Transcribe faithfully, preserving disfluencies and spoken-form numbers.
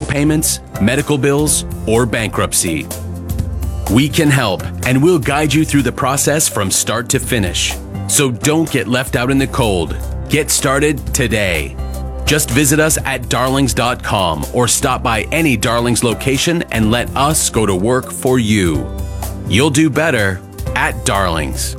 payments, medical bills, or bankruptcy. We can help, and we'll guide you through the process from start to finish. So don't get left out in the cold. Get started today. Just visit us at darlings dot com or stop by any Darlings location and let us go to work for you. You'll do better at Darlings.